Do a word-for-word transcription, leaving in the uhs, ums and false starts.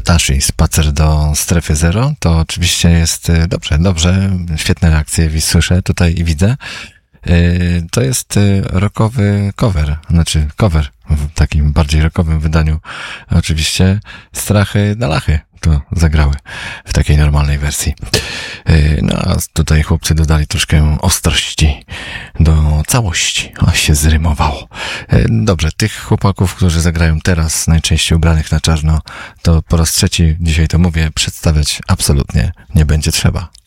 Tashi, spacer do strefy zero, to oczywiście jest dobrze, dobrze, świetne reakcje słyszę tutaj i widzę. To jest rockowy cover, znaczy cover w takim bardziej rockowym wydaniu. Oczywiście Strachy na Lachy to zagrały w takiej normalnej wersji. No a tutaj chłopcy dodali troszkę ostrości do całości. O, się zrymowało. Dobrze, tych chłopaków, którzy zagrają teraz, najczęściej ubranych na czarno, to po raz trzeci dzisiaj to mówię, przedstawiać absolutnie nie będzie trzeba.